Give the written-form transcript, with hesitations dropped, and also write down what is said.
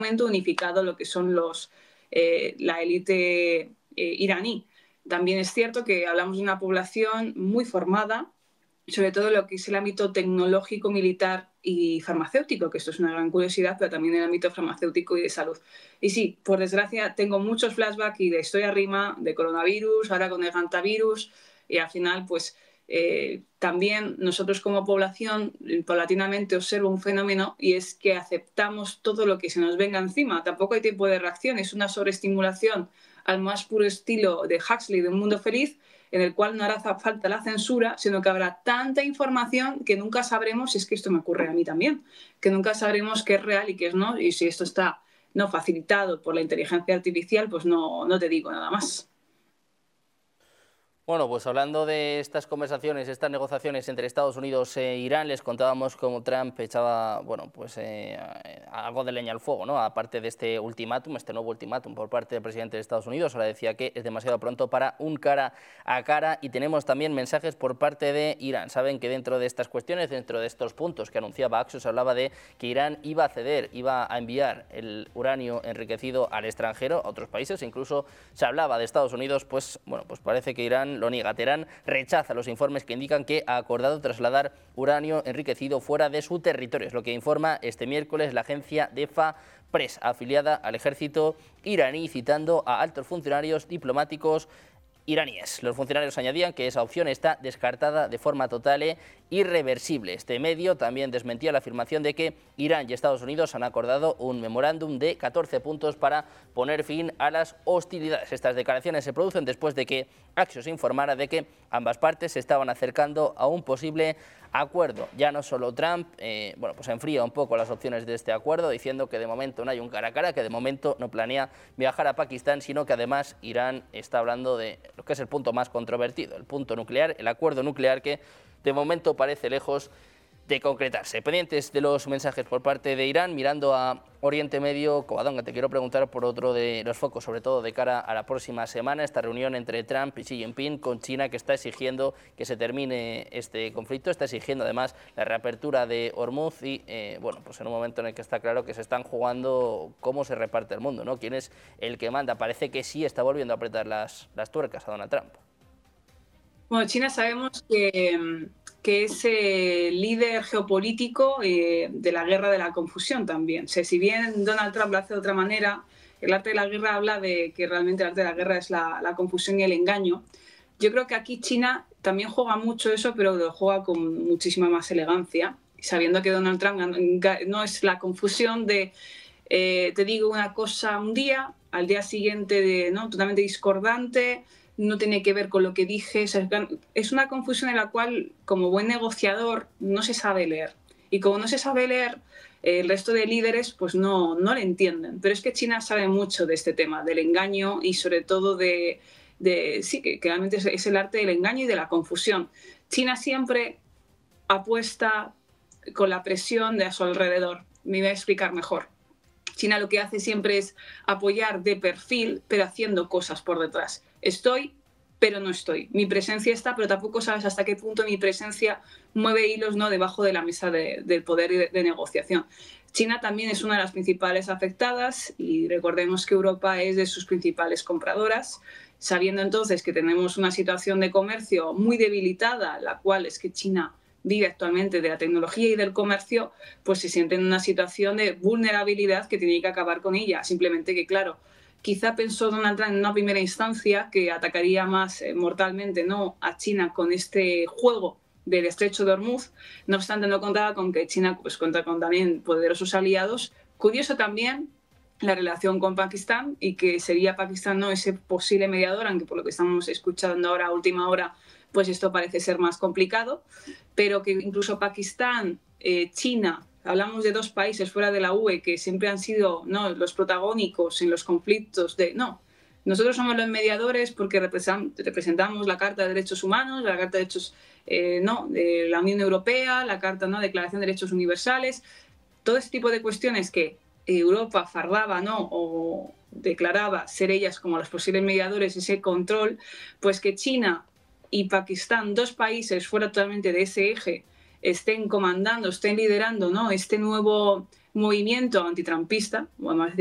unificado lo que son la élite iraní. También es cierto que hablamos de una población muy formada, sobre todo lo que es el ámbito tecnológico, militar y farmacéutico, que esto es una gran curiosidad, pero también el ámbito farmacéutico y de salud. Y sí, por desgracia, tengo muchos flashbacks y de estoy arriba, de coronavirus, ahora con el hantavirus, y al final, pues, también nosotros como población paulatinamente observo un fenómeno y es que aceptamos todo lo que se nos venga encima. Tampoco hay tiempo de reacción, es una sobreestimulación al más puro estilo de Huxley, de Un Mundo Feliz, en el cual no hará falta la censura, sino que habrá tanta información que nunca sabremos, si es que esto me ocurre a mí también, que nunca sabremos qué es real y qué es no, y si esto está no facilitado por la inteligencia artificial, pues no te digo nada más. Bueno, pues hablando de estas conversaciones, estas negociaciones entre Estados Unidos e Irán, les contábamos cómo Trump echaba, bueno, pues algo de leña al fuego, ¿no? Aparte de este ultimátum, este nuevo ultimátum por parte del presidente de Estados Unidos, ahora decía que es demasiado pronto para un cara a cara, y tenemos también mensajes por parte de Irán. Saben que dentro de estas cuestiones, dentro de estos puntos que anunciaba Axios, hablaba de que Irán iba a ceder, iba a enviar el uranio enriquecido al extranjero, a otros países, e incluso se hablaba de Estados Unidos, pues bueno, pues parece que Irán lo niega. Teherán rechaza los informes que indican que ha acordado trasladar uranio enriquecido fuera de su territorio. Es lo que informa este miércoles la agencia DEFA Press, afiliada al ejército iraní, citando a altos funcionarios diplomáticos iraníes. Los funcionarios añadían que esa opción está descartada de forma total e irreversible. Este medio también desmentía la afirmación de que Irán y Estados Unidos han acordado un memorándum de 14 puntos para poner fin a las hostilidades. Estas declaraciones se producen después de que Axios informara de que ambas partes se estaban acercando a un posible acuerdo. Ya no solo Trump, bueno, pues enfría un poco las opciones de este acuerdo, diciendo que de momento no hay un cara a cara, que de momento no planea viajar a Pakistán, sino que además Irán está hablando de lo que es el punto más controvertido, el punto nuclear, el acuerdo nuclear, que de momento parece lejos de concretarse. Pendientes de los mensajes por parte de Irán, mirando a Oriente Medio, Covadonga, te quiero preguntar por otro de los focos, sobre todo de cara a la próxima semana, esta reunión entre Trump y Xi Jinping con China, que está exigiendo que se termine este conflicto, está exigiendo además la reapertura de Hormuz y, bueno, pues en un momento en el que está claro que se están jugando cómo se reparte el mundo, ¿no? ¿Quién es el que manda? Parece que sí está volviendo a apretar las tuercas a Donald Trump. Bueno, China sabemos que es líder geopolítico de la guerra de la confusión también. O sea, si bien Donald Trump lo hace de otra manera, el arte de la guerra habla de que realmente el arte de la guerra es la confusión y el engaño. Yo creo que aquí China también juega mucho eso, pero lo juega con muchísima más elegancia, sabiendo que Donald Trump no es la confusión de te digo una cosa un día, al día siguiente ¿no? totalmente discordante, no tiene que ver con lo que dije. Es una confusión en la cual, como buen negociador, no se sabe leer. Y como no se sabe leer, el resto de líderes pues no le entienden. Pero es que China sabe mucho de este tema, del engaño y sobre todo sí, que realmente es el arte del engaño y de la confusión. China siempre apuesta con la presión de a su alrededor. Me voy a explicar mejor. China lo que hace siempre es apoyar de perfil, pero haciendo cosas por detrás. Estoy, pero no estoy. Mi presencia está, pero tampoco sabes hasta qué punto mi presencia mueve hilos, ¿no?, debajo de la mesa del poder y de negociación. China también es una de las principales afectadas y recordemos que Europa es de sus principales compradoras, sabiendo entonces que tenemos una situación de comercio muy debilitada, la cual es que China vive actualmente de la tecnología y del comercio, pues se siente en una situación de vulnerabilidad que tiene que acabar con ella. Simplemente que, claro, quizá pensó Donald Trump en una primera instancia que atacaría más mortalmente, ¿no?, a China con este juego del estrecho de Hormuz. No obstante, no contaba con que China pues cuenta con también poderosos aliados. Curioso también la relación con Pakistán y que sería Pakistán, ¿no?, ese posible mediador, aunque por lo que estamos escuchando ahora a última hora, pues esto parece ser más complicado, pero que incluso Pakistán, China, hablamos de dos países fuera de la UE que siempre han sido, ¿no?, los protagónicos en los conflictos nosotros somos los mediadores porque representamos la Carta de Derechos Humanos, la Carta de Derechos de la Unión Europea, la Carta, ¿no?, Declaración de Derechos Universales, todo ese tipo de cuestiones que Europa fardaba, ¿no?, o declaraba ser ellas como los posibles mediadores, ese control, pues que China y Pakistán, dos países fuera totalmente de ese eje, estén comandando, estén liderando, ¿no?, este nuevo movimiento antitrumpista, vamos a